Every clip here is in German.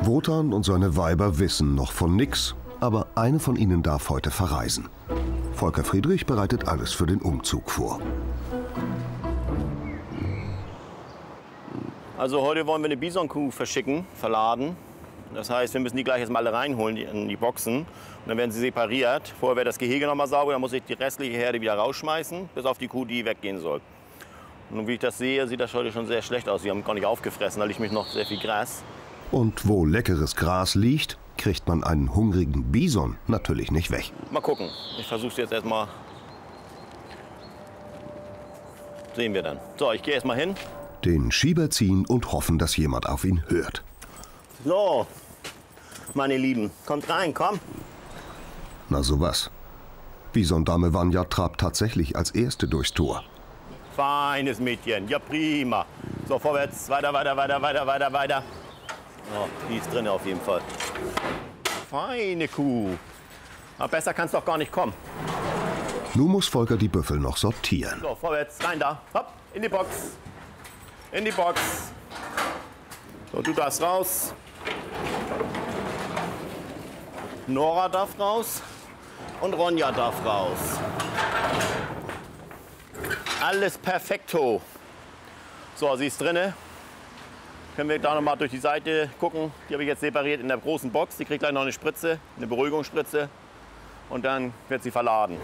Wotan und seine Weiber wissen noch von nix, aber eine von ihnen darf heute verreisen. Volker Friedrich bereitet alles für den Umzug vor. Also heute wollen wir eine Bisonkuh verschicken, verladen. Das heißt, wir müssen die gleich erstmal alle reinholen in die Boxen. Und dann werden sie separiert. Vorher wird das Gehege noch mal sauber, dann muss ich die restliche Herde wieder rausschmeißen, bis auf die Kuh, die weggehen soll. Und wie ich das sehe, sieht das heute schon sehr schlecht aus. Sie haben gar nicht aufgefressen, da liegt mich noch sehr viel Gras. Und wo leckeres Gras liegt, kriegt man einen hungrigen Bison natürlich nicht weg. Mal gucken. Ich versuche es jetzt erstmal. Sehen wir dann. So, ich gehe erstmal hin. Den Schieber ziehen und hoffen, dass jemand auf ihn hört. So, meine Lieben, kommt rein, komm. Na sowas. Bisondame Vanja trabt tatsächlich als Erste durchs Tor. Feines Mädchen, ja prima. So, vorwärts, weiter, weiter, weiter, weiter, weiter, weiter. Oh, die ist drin auf jeden Fall. Feine Kuh. Aber besser kann es doch gar nicht kommen. Nun muss Volker die Büffel noch sortieren. So, vorwärts, rein da. Hopp, in die Box. In die Box. So, du darfst raus. Nora darf raus. Und Ronja darf raus. Alles perfekto. So, sie ist drinne. Können wir da noch mal durch die Seite gucken. Die habe ich jetzt separiert in der großen Box. Die kriegt gleich noch eine Spritze, eine Beruhigungsspritze. Und dann wird sie verladen.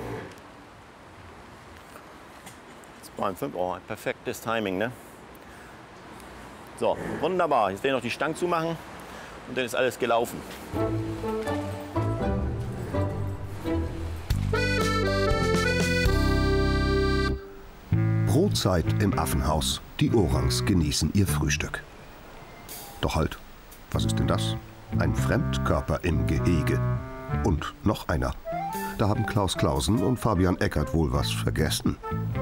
2,5. Oh, ein perfektes Timing, ne? So, wunderbar. Jetzt werden wir noch die Stange zumachen und dann ist alles gelaufen. Brotzeit im Affenhaus. Die Orangs genießen ihr Frühstück. Doch halt, was ist denn das? Ein Fremdkörper im Gehege. Und noch einer. Da haben Klaus Clausen und Fabian Eckert wohl was vergessen.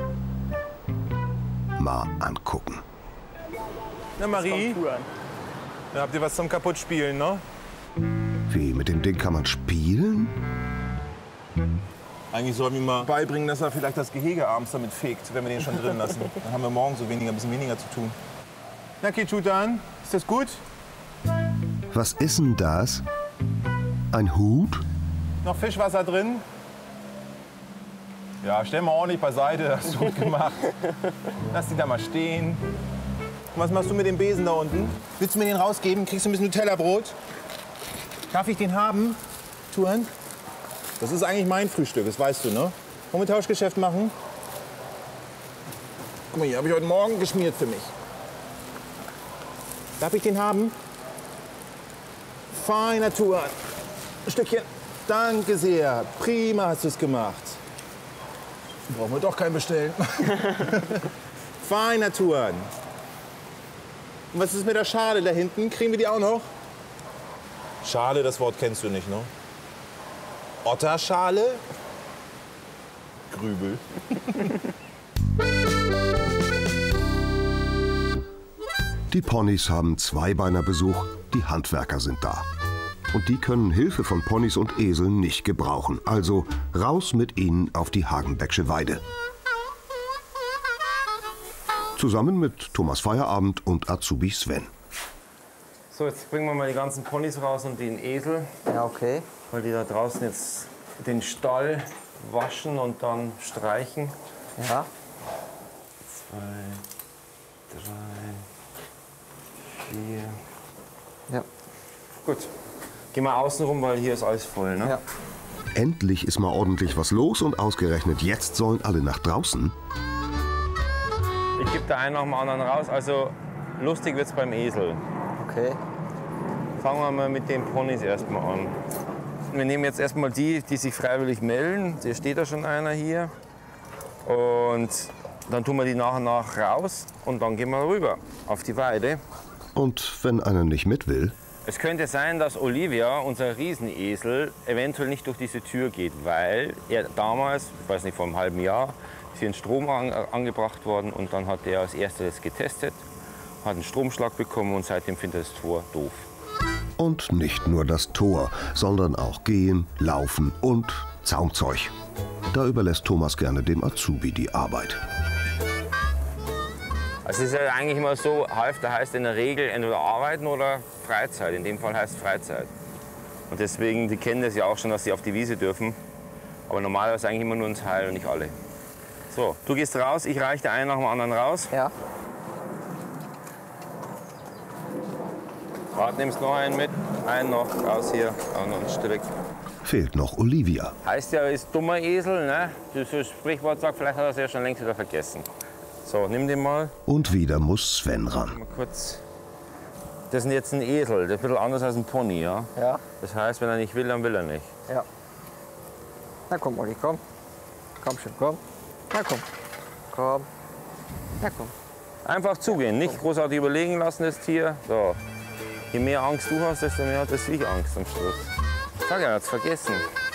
Mal angucken. Na Marie, da habt ihr was zum Kaputtspielen, ne? Wie, mit dem Ding kann man spielen? Eigentlich soll mir mal beibringen, dass er vielleicht das Gehege abends damit fegt, wenn wir den schon drin lassen. Dann haben wir morgen so ein bisschen weniger zu tun. Na, Kichutan, ist das gut? Was ist denn das? Ein Hut? Noch Fischwasser drin? Ja, stell mal ordentlich beiseite, hast du gut gemacht. Lass die da mal stehen. Und was machst du mit dem Besen da unten? Willst du mir den rausgeben? Kriegst du ein bisschen Nutella-Brot? Darf ich den haben, Tuan? Das ist eigentlich mein Frühstück, das weißt du, ne? Wollen wir Tauschgeschäft machen? Guck mal, hier habe ich heute Morgen geschmiert für mich. Darf ich den haben? Feiner Tuan. Ein Stückchen. Danke sehr. Prima hast du es gemacht. Brauchen wir doch kein Bestellen. Feiner Tuan. Und was ist mit der Schale da hinten? Kriegen wir die auch noch? Schale, das Wort kennst du nicht, ne? Otterschale? Grübel. Die Ponys haben Zweibeinerbesuch, die Handwerker sind da. Und die können Hilfe von Ponys und Eseln nicht gebrauchen. Also raus mit ihnen auf die Hagenbecksche Weide. Zusammen mit Thomas Feierabend und Azubi Sven. So, jetzt bringen wir mal die ganzen Ponys raus und den Esel. Ja, okay. Weil die da draußen jetzt den Stall waschen und dann streichen. Ja. 2, 3, 4. Ja. Gut. Gehen wir außen rum, weil hier ist alles voll, ne? Ja. Endlich ist mal ordentlich was los und ausgerechnet jetzt sollen alle nach draußen. Ich gebe da einen nach dem anderen raus. Also lustig wird's beim Esel. Okay. Fangen wir mal mit den Ponys erstmal an. Wir nehmen jetzt erstmal die, die sich freiwillig melden. Hier steht da schon einer hier. Und dann tun wir die nach und nach raus und dann gehen wir rüber auf die Weide. Und wenn einer nicht mit will? Es könnte sein, dass Olivia, unser Riesenesel, eventuell nicht durch diese Tür geht, weil er damals, ich weiß nicht, vor einem halben Jahr, ist hier ein Strom angebracht worden und dann hat er als erstes getestet, hat einen Stromschlag bekommen und seitdem findet er das Tor doof. Und nicht nur das Tor, sondern auch Gehen, Laufen und Zaumzeug. Da überlässt Thomas gerne dem Azubi die Arbeit. Also es ist ja eigentlich immer so, Halfter heißt in der Regel entweder arbeiten oder Freizeit. In dem Fall heißt es Freizeit. Und deswegen, die kennen das ja auch schon, dass sie auf die Wiese dürfen. Aber normalerweise eigentlich immer nur ein Teil und nicht alle. So, du gehst raus, ich reiche dir einen nach dem anderen raus. Ja. Warte, nimmst noch einen mit. Einen noch raus hier, auch noch ein Stück weg. Fehlt noch Olivia. Heißt ja, ist dummer Esel, ne? Das Sprichwort sagt, vielleicht hat er es ja schon längst wieder vergessen. So, nimm den mal. Und wieder muss Sven ran. Mal kurz. Das ist jetzt ein Esel, das ist ein bisschen anders als ein Pony, ja? Ja. Das heißt, wenn er nicht will, dann will er nicht. Ja. Na komm, Olli, komm. Komm schon, komm. Na komm. Komm. Na komm. Einfach zugehen, nicht großartig überlegen lassen, das Tier. So. Je mehr Angst du hast, desto mehr hat das Viech Angst am Schluss. Sag ja, er hat's vergessen.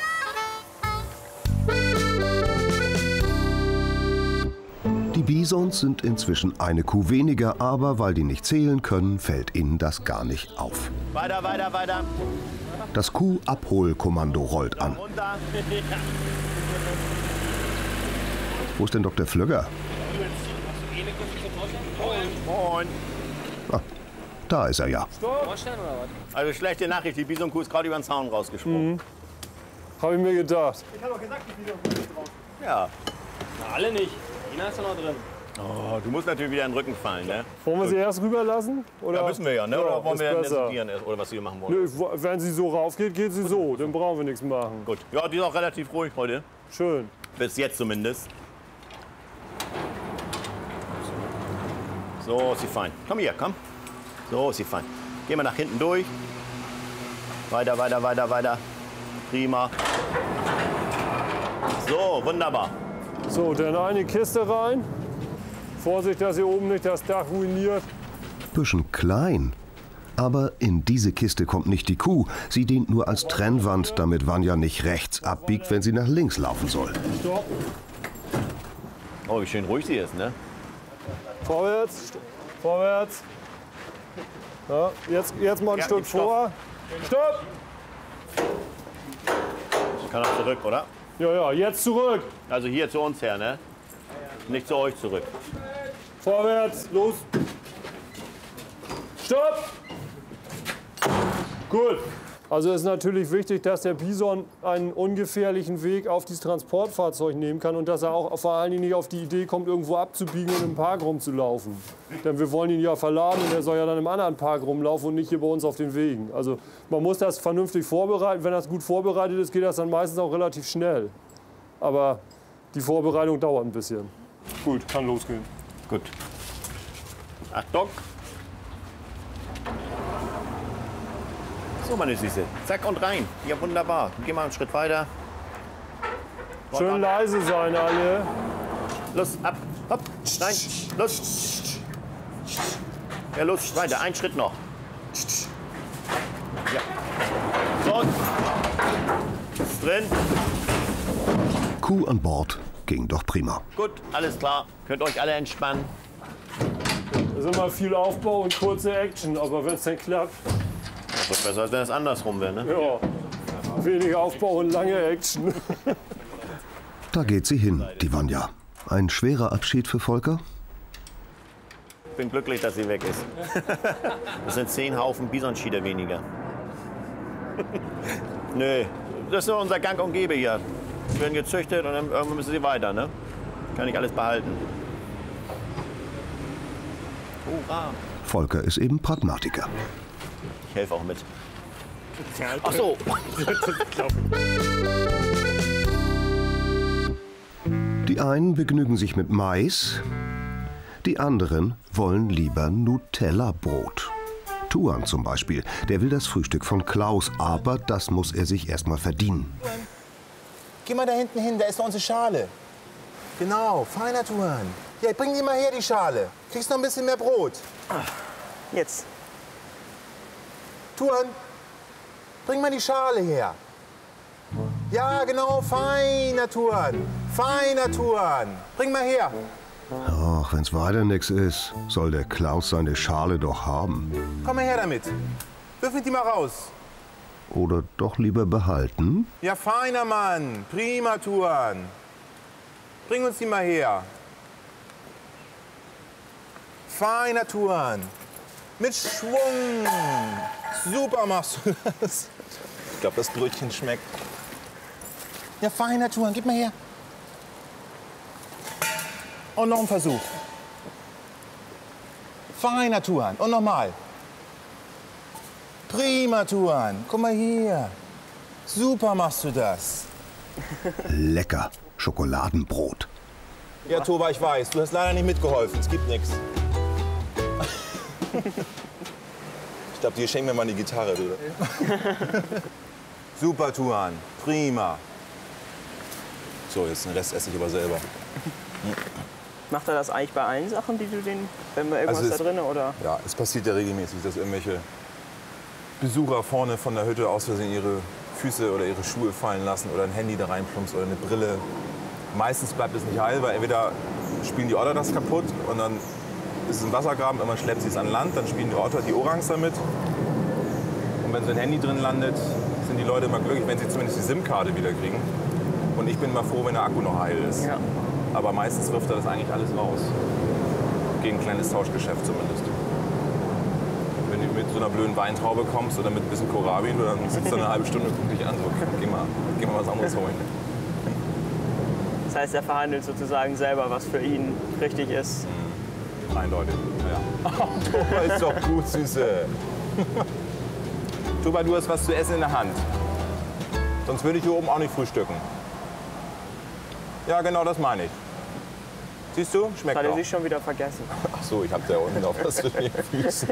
Die Bisons sind inzwischen eine Kuh weniger, aber weil die nicht zählen können, fällt ihnen das gar nicht auf. Weiter, weiter, weiter. Das Kuh-Abholkommando rollt an. Runter. Wo ist denn Dr. Flögger? Moin. Ah, da ist er ja. Also schlechte Nachricht, die Bisonkuh ist gerade über den Zaun rausgesprungen. Habe ich mir gedacht. Ja. Na, alle nicht. Ina ist doch noch drin. Oh, du musst natürlich wieder in den Rücken fallen, ne? Wollen wir sie erst rüberlassen? Oder? Ja, müssen wir ja, ne? Oder wollen ist wir besser. diskutieren erst, oder was wir machen wollen? Nö, wenn sie so rauf geht, geht sie so. Dann brauchen wir nichts machen. Gut. Ja, die ist auch relativ ruhig heute. Schön. Bis jetzt zumindest. So ist sie fein. Komm hier, komm. So ist sie fein. Gehen wir nach hinten durch. Weiter, weiter, weiter, weiter. Prima. So, wunderbar. So, dann eine Kiste rein. Vorsicht, dass ihr oben nicht das Dach ruiniert. Bisschen klein. Aber in diese Kiste kommt nicht die Kuh. Sie dient nur als Trennwand, damit Vanja nicht rechts abbiegt, wenn sie nach links laufen soll. Stopp. Oh, wie schön ruhig sie ist, ne? Vorwärts. Vorwärts. Ja, jetzt mal ein Ja, Stück gib Stopp. vor. Stopp. Kann auch zurück, oder? Ja, ja, jetzt zurück. Also hier zu uns her, ne? Nicht zu euch zurück. Vorwärts. Los. Stopp. Gut. Also ist natürlich wichtig, dass der Bison einen ungefährlichen Weg auf dieses Transportfahrzeug nehmen kann und dass er auch vor allen Dingen nicht auf die Idee kommt, irgendwo abzubiegen und im Park rumzulaufen. Denn wir wollen ihn ja verladen und er soll ja dann im anderen Park rumlaufen und nicht hier bei uns auf den Wegen. Also man muss das vernünftig vorbereiten. Wenn das gut vorbereitet ist, geht das dann meistens auch relativ schnell. Aber die Vorbereitung dauert ein bisschen. Gut, kann losgehen. Gut. Achtung. So, meine Süße. Zack und rein. Ja, wunderbar. Geh mal einen Schritt weiter. Schön leise sein alle. Los, ab, hopp, rein, los. Ja, los, weiter, einen Schritt noch. Ja. So. Ist drin. Kuh an Bord ging doch prima. Gut, alles klar. Könnt euch alle entspannen. Das ist immer viel Aufbau und kurze Action, aber wenn es dann klappt, Das wird besser, als wenn es andersrum wäre, ne? ja, wenig Aufbau und lange Action. Da geht sie hin, die Vanja. Ein schwerer Abschied für Volker? Ich bin glücklich, dass sie weg ist. Das sind 10 Haufen Bisonschieder weniger. Nö, das ist nur unser Gang und Gäbe hier. Sie werden gezüchtet und dann irgendwann müssen sie weiter, ne? Kann ich alles behalten. Hurra! Volker ist eben Pragmatiker. Ich helfe auch mit. Ach so. Die einen begnügen sich mit Mais, die anderen wollen lieber Nutella-Brot. Tuan zum Beispiel, der will das Frühstück von Klaus, aber das muss er sich erst mal verdienen. Geh mal da hinten hin, da ist noch unsere Schale. Genau, feiner Tuan. Ja, bring die mal her, die Schale. Kriegst noch ein bisschen mehr Brot. Jetzt. Tuan, bring mal die Schale her. Ja, genau, feiner Tuan. Feiner Tuan. Bring mal her. Ach, wenn's weiter nix ist, soll der Klaus seine Schale doch haben. Komm mal her damit. Wirf die mal raus. Oder doch lieber behalten? Ja, feiner Mann. Prima, Tuan. Bring uns die mal her. Feiner Tuan. Mit Schwung. Super machst du das. Ich glaube, das Brötchen schmeckt. Ja, feiner Tuan, gib mal her. Und noch ein Versuch. Feiner Tuan. Und nochmal. Prima Tuan. Guck mal hier. Super machst du das. Lecker. Schokoladenbrot. Ja, Toba, ich weiß. Du hast leider nicht mitgeholfen. Es gibt nichts. Ich glaube, dir schenken wir mal die Gitarre, du. Super, Tuan. Prima. So, jetzt den Rest esse ich aber selber. Macht er das eigentlich bei allen Sachen, die du den, wenn wir irgendwas Also da drin, oder? Ja, es passiert ja regelmäßig, dass irgendwelche Besucher vorne von der Hütte aus Versehen ihre Füße oder ihre Schuhe fallen lassen oder ein Handy da reinplumpst oder eine Brille. Meistens bleibt es nicht heil, weil entweder spielen die Otter das kaputt und dann ist es ein Wassergraben, irgendwann schleppt sie es an Land, dann spielen die Otter die Orangs damit. Und wenn so ein Handy drin landet, sind die Leute immer glücklich, wenn sie zumindest die SIM-Karte wieder kriegen. Und ich bin immer froh, wenn der Akku noch heil ist. Ja. Aber meistens wirft er das eigentlich alles raus. Gegen ein kleines Tauschgeschäft zumindest. Wenn du mit so einer blöden Weintraube kommst oder mit ein bisschen Kohlrabi, dann sitzt er eine halbe Stunde und guckt dich an. So, geh mal was anderes holen. Das heißt, er verhandelt sozusagen selber, was für ihn richtig ist. Eindeutig, ja. Toba ist doch gut, Süße. Toba, du hast was zu essen in der Hand. Sonst würde ich hier oben auch nicht frühstücken. Ja, genau das meine ich. Siehst du? Schmeckt Hat er doch. sich schon wieder vergessen. Ach so, ich hab da unten auf was zwischen den Füßen.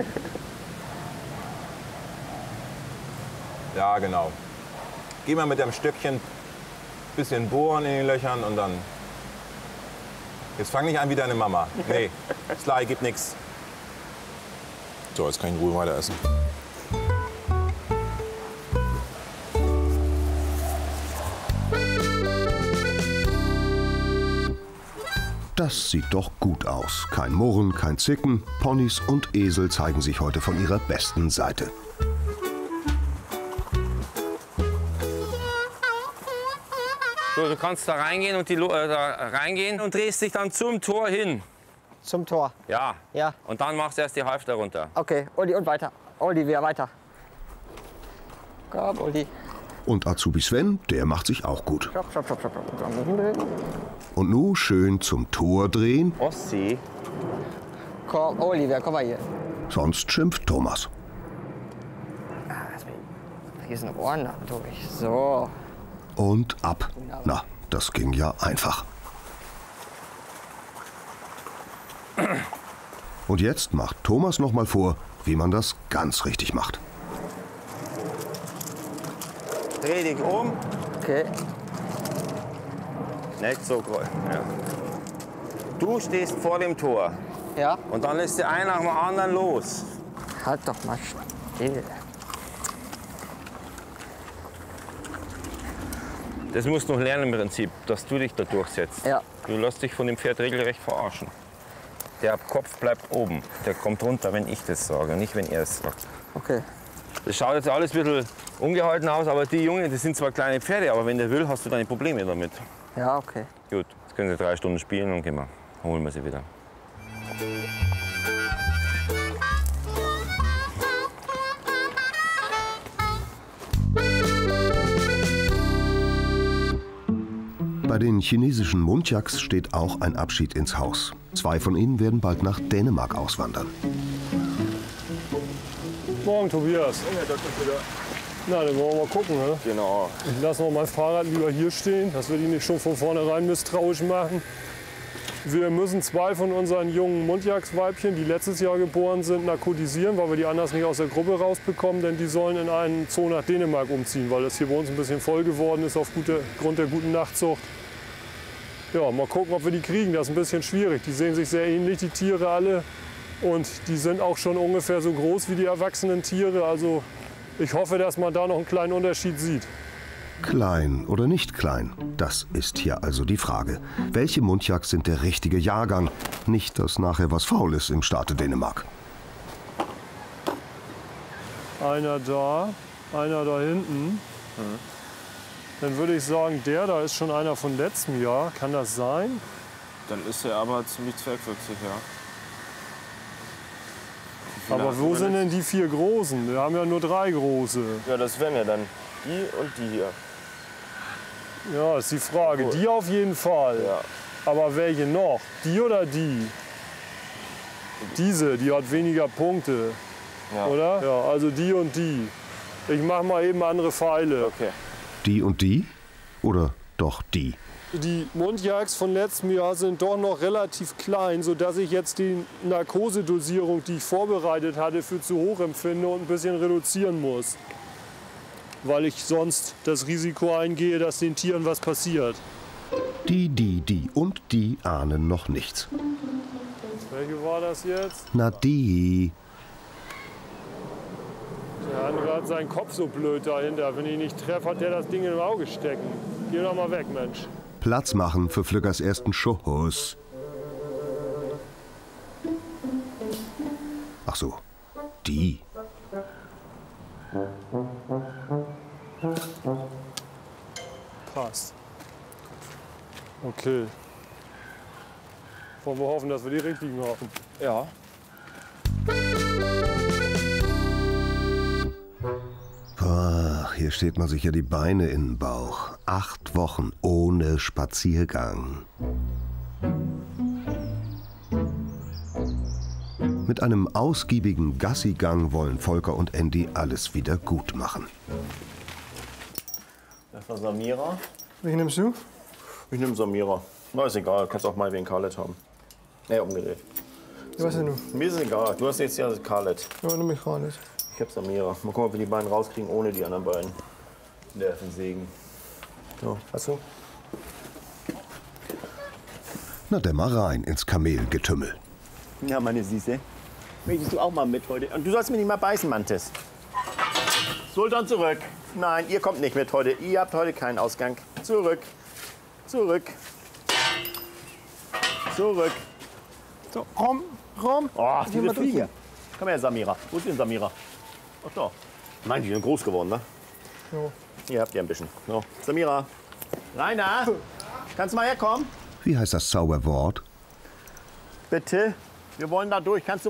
Ja, genau. Geh mal mit dem Stöckchen bisschen bohren in den Löchern und dann... Jetzt fang nicht an wie deine Mama. Nee, Sly, gibt nix. So, jetzt kann ich in Ruhe weiter essen. Das sieht doch gut aus. Kein Murren, kein Zicken. Ponys und Esel zeigen sich heute von ihrer besten Seite. So, du kannst da reingehen und und drehst dich dann zum Tor hin. Zum Tor. Ja. Ja. Und dann machst du erst die Halfter runter. Okay, Uli und weiter. Uli, wieder weiter. Komm, Uli. Und Azubi Sven, der macht sich auch gut. Stopp. Und nun schön zum Tor drehen, Ostsee. Komm, Oliver, komm mal hier. sonst schimpft Thomas. Hier sind Ohren durch. So. Und ab. Na, das ging ja einfach. Und jetzt macht Thomas noch mal vor, wie man das ganz richtig macht. Dreh dich um. Okay. Nicht so groß. Ja. Du stehst vor dem Tor. Ja. Und dann lässt du einen nach dem anderen los. Halt doch mal still. Das musst du noch lernen im Prinzip, dass du dich da durchsetzt. Ja. Du lässt dich von dem Pferd regelrecht verarschen. Der Kopf bleibt oben. Der kommt runter, wenn ich das sage, nicht wenn er es sagt. Okay. Das schaut jetzt alles ein bisschen ungehalten aus, aber die Jungen, das sind zwar kleine Pferde, aber wenn der will, hast du deine Probleme damit. Ja, okay. Gut, jetzt können sie 3 Stunden spielen und gehen wir. Holen wir sie wieder. Bei den chinesischen Muntjaks steht auch ein Abschied ins Haus. 2 von ihnen werden bald nach Dänemark auswandern. Morgen, Tobias. Na, dann wollen wir mal gucken. Ne? Genau. Ich lasse noch mein Fahrrad lieber hier stehen, dass wir die nicht schon von vornherein misstrauisch machen. Wir müssen 2 von unseren jungen Muntjaksweibchen, die letztes Jahr geboren sind, narkotisieren, weil wir die anders nicht aus der Gruppe rausbekommen. Denn die sollen in einen Zoo nach Dänemark umziehen, weil das hier bei uns ein bisschen voll geworden ist aufgrund der guten Nachzucht. Ja, mal gucken, ob wir die kriegen. Das ist ein bisschen schwierig. Die sehen sich sehr ähnlich, die Tiere alle. Und die sind auch schon ungefähr so groß wie die erwachsenen Tiere. Also ich hoffe, dass man da noch einen kleinen Unterschied sieht. Klein oder nicht klein, das ist hier also die Frage. Welche Muntjaks sind der richtige Jahrgang? Nicht, dass nachher was faul ist im Staate Dänemark. Einer da, einer da hinten. Dann würde ich sagen, der da ist schon einer von letztem Jahr. Kann das sein? Dann ist er aber ziemlich zwergwüchsig, ja. Aber wo sind denn die 4 großen? Wir haben ja nur 3 große. Ja, das wären ja dann die und die hier. Ja, ist die Frage. Die auf jeden Fall. Ja. Aber welche noch? Die oder die? Diese, die hat weniger Punkte. Ja. Oder? Ja, also die und die. Ich mach mal eben andere Pfeile. Okay. Die und die? Oder doch die? Die Mundjagds von letztem Jahr sind doch noch relativ klein, sodass ich jetzt die Narkosedosierung, die ich vorbereitet hatte, für zu hoch empfinde und ein bisschen reduzieren muss. Weil ich sonst das Risiko eingehe, dass den Tieren was passiert. Die und die ahnen noch nichts. Welche war das jetzt? Na die. Der andere hat seinen Kopf so blöd dahinter. Wenn ich nicht treffe, hat der das Ding im Auge stecken. Geh doch mal weg, Mensch. Platz machen für Flückers ersten Schuss. Ach so, die. Passt. Okay. Wollen wir hoffen, dass wir die richtigen haben. Ja. Boah, hier steht man sich ja die Beine in den Bauch. 8 Wochen ohne Spaziergang. Mit einem ausgiebigen Gassigang wollen Volker und Andy alles wieder gut machen. Das war Samira. Welchen nimmst du? Ich nehme Samira. Na, ist egal, kannst auch mal wie ein Khaled haben. Umgedreht. Was denn du? Mir ist es egal, du hast jetzt ja Khaled. Ja, nimm mich gar nicht. Ich hab Samira. Mal gucken, ob wir die beiden rauskriegen ohne die anderen beiden. Nervensegen. So, hast du? Na denn mal rein ins Kamelgetümmel. Ja, meine Süße. Möchtest du auch mal mit heute? Und du sollst mich nicht mal beißen, Mantis. Sultan, zurück. Nein, ihr kommt nicht mit heute. Ihr habt heute keinen Ausgang. Zurück. Zurück. Zurück. So, komm. Oh, diese Fliege. Komm her, Samira. Wo ist denn Samira? Ach da. Nein, die sind groß geworden, ne? Ja. Hier habt ihr ein bisschen. So. Samira. Rainer, kannst du mal herkommen? Wie heißt das Zauberwort? Bitte. Wir wollen da durch. Kannst du